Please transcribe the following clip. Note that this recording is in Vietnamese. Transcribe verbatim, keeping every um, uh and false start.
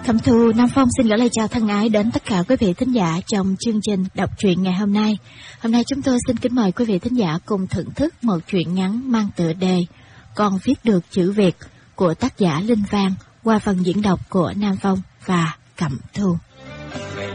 Cẩm Thu, Nam Phong xin gửi lời chào thân ái đến tất cả quý vị thính giả trong chương trình đọc truyện ngày hôm nay. Hôm nay chúng tôi xin kính mời quý vị thính giả cùng thưởng thức một truyện ngắn mang tựa đề Con viết được chữ Việt của tác giả Linh Vang qua phần diễn đọc của Nam Phong và Cẩm Thu.